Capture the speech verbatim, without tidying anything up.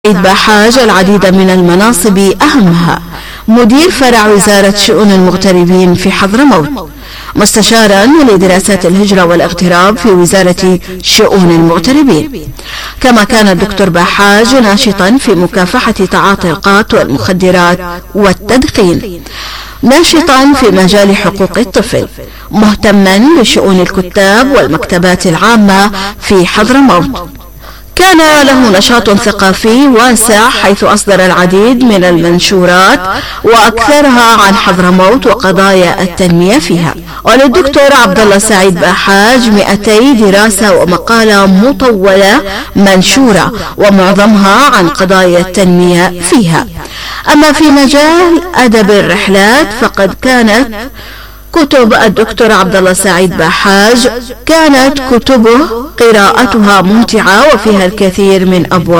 سعيد بحاج العديد من المناصب، أهمها مدير فرع وزارة شؤون المغتربين في حضرموت، مستشارا لدراسات الهجرة والاغتراب في وزارة شؤون المغتربين. كما كان الدكتور بحاج ناشطا في مكافحة تعاطي القات والمخدرات والتدخين، ناشطا في مجال حقوق الطفل، مهتما بشؤون الكتاب والمكتبات العامة في حضرموت. كان له نشاط ثقافي واسع، حيث أصدر العديد من المنشورات وأكثرها عن حضرموت وقضايا التنمية فيها. وللدكتور عبد الله سعيد بحاج مئتي دراسة ومقالة مطولة منشورة، ومعظمها عن قضايا التنمية فيها. أما في مجال أدب الرحلات فقد كانت كتب الدكتور عبد الله سعيد بحاج كانت كتبه قراءتها ممتعة وفيها الكثير من أبواب